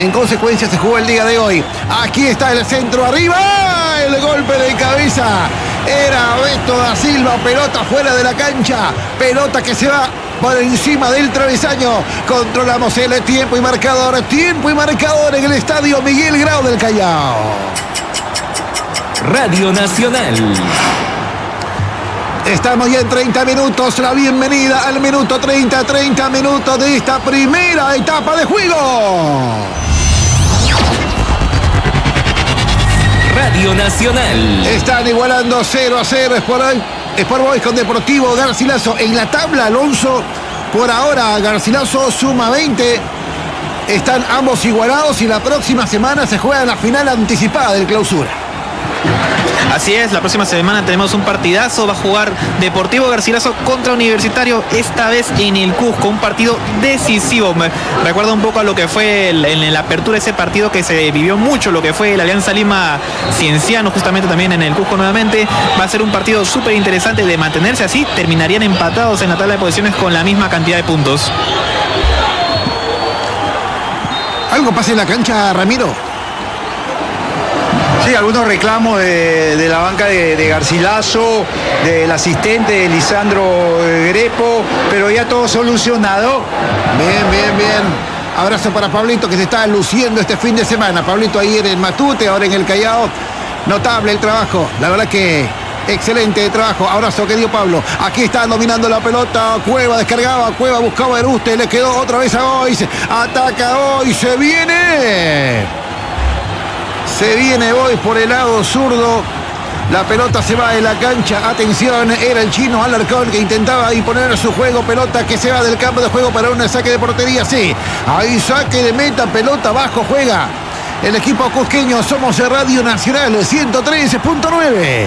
En consecuencia se jugó el día de hoy. Aquí está el centro arriba. El golpe de cabeza. Era Beto da Silva. Pelota fuera de la cancha. Pelota que se va por encima del travesaño. Controlamos el tiempo y marcador. Tiempo y marcador en el estadio Miguel Grau del Callao. Radio Nacional. Estamos ya en 30 minutos, la bienvenida al minuto 30 minutos de esta primera etapa de juego. Radio Nacional. Están igualando 0-0 Sport Boys con Deportivo Garcilaso. En la tabla, Alonso, por ahora Garcilaso suma 20. Están ambos igualados y la próxima semana se juega la final anticipada del Clausura. Así es, la próxima semana tenemos un partidazo. Va a jugar Deportivo Garcilaso contra Universitario, esta vez en el Cusco, un partido decisivo. Me recuerda un poco a lo que fue en la apertura de ese partido, que se vivió mucho, lo que fue la Alianza Lima Cienciano, justamente también en el Cusco nuevamente. Va a ser un partido súper interesante. De mantenerse así, terminarían empatados en la tabla de posiciones con la misma cantidad de puntos. ¿Algo pasa en la cancha, Ramiro? Sí, algunos reclamos de la banca de Garcilaso, del asistente de Lisandro Grepo, pero ya todo solucionado. Bien. Abrazo para Pablito, que se está luciendo este fin de semana. Pablito ayer en Matute, ahora en el Callao. Notable el trabajo, la verdad que excelente trabajo. Abrazo que dio Pablo. Aquí está dominando la pelota. Cueva descargaba, Cueva buscaba a Eruste, le quedó otra vez a Boys. Ataca Boys, se viene. Se viene Boys por el lado zurdo. La pelota se va de la cancha. Atención, era el chino Alarcón que intentaba imponer su juego. Pelota que se va del campo de juego para un saque de portería. Sí, ahí saque de meta, pelota abajo, juega el equipo cusqueño. Somos Radio Nacional 113.9.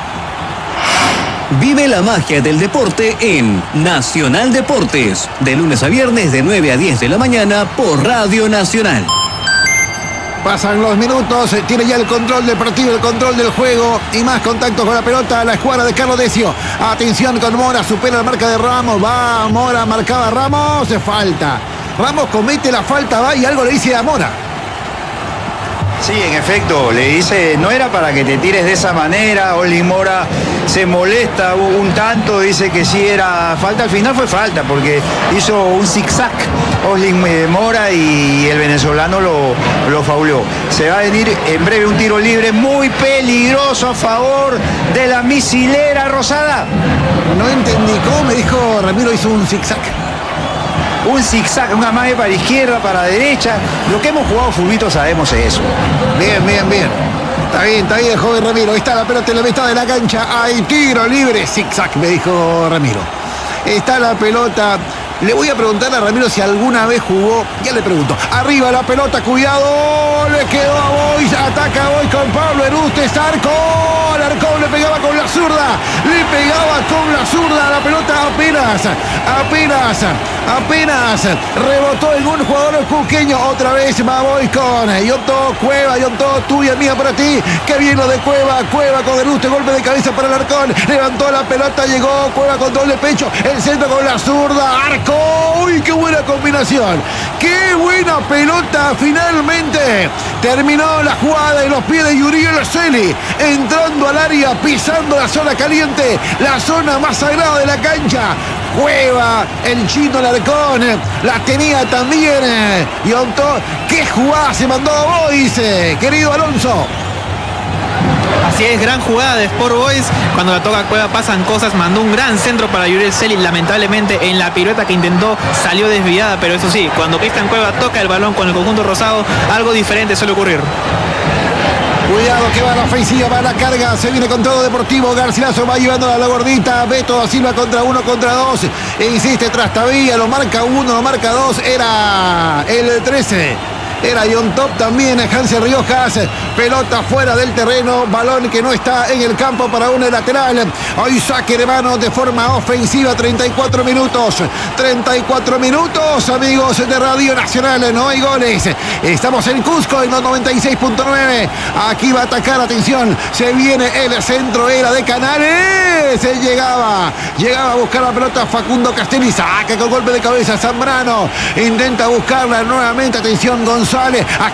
Vive la magia del deporte en Nacional Deportes. De lunes a viernes de 9 a 10 de la mañana por Radio Nacional. Pasan los minutos, tiene ya el control del partido, el control del juego y más contactos con la pelota. La escuadra de Carlos Decio. Atención con Mora, supera la marca de Ramos. Va Mora, marcaba Ramos, falta. Ramos comete la falta, va y algo le dice a Mora. Sí, en efecto, le dice, no era para que te tires de esa manera. Oslin Mora se molesta un tanto, dice que sí era falta. Al final fue falta porque hizo un zigzag Oslin Mora y el venezolano lo fauleó. Se va a venir en breve un tiro libre muy peligroso a favor de la misilera rosada. No entendí cómo me dijo Ramiro, hizo un zigzag. Un zigzag, una amague para izquierda, para derecha. Lo que hemos jugado fulbito sabemos eso. Bien. Está bien, joven Ramiro. Está la pelota en la mitad de la cancha. Hay tiro libre. Zigzag, me dijo Ramiro. Está la pelota. Le voy a preguntar a Ramiro si alguna vez jugó. Ya le pregunto. Arriba la pelota, cuidado. Le quedó a Boys. Ataca a Boys con Pablo Eruste. Alarcón le pegaba con la zurda. La pelota apenas rebotó en un jugador cusqueño. Otra vez va Boys con Yonto, Cueva, Yonto, tuya, mía para ti. Qué bien lo de Cueva con Eruste, golpe de cabeza para Alarcón. Levantó la pelota, llegó Cueva con doble pecho. El centro con la zurda. ¡Uy, qué buena combinación! ¡Qué buena pelota! Finalmente terminó la jugada en los pies de Yuriel Celi, entrando al área, pisando la zona caliente, la zona más sagrada de la cancha. Cueva, el chino Alarcón, la tenía también Yonto. ¡Qué jugada se mandó a Boys, querido Alonso! Así es, gran jugada de Sport Boys. Cuando la toca Cueva pasan cosas. Mandó un gran centro para Yuriel Celi. Lamentablemente en la pirueta que intentó salió desviada. Pero eso sí, cuando Cristian Cueva toca el balón con el conjunto rosado, algo diferente suele ocurrir. Cuidado que va la ofensiva, va la carga, se viene con todo Deportivo Garcilaso, va llevando a la gordita, Beto da Silva contra 1 contra 2, insiste Trastavía, lo marca 1, lo marca 2, era el 13. Era John Top también, Hanser Riojas, pelota fuera del terreno, balón que no está en el campo para un lateral. Hoy saque de mano de forma ofensiva, 34 minutos, amigos de Radio Nacional, no hay goles. Estamos en Cusco en los 96.9, aquí va a atacar, atención, se viene el centro, era de Canales, llegaba a buscar la pelota Facundo Castelli, saca con golpe de cabeza Zambrano, intenta buscarla nuevamente, atención González. González.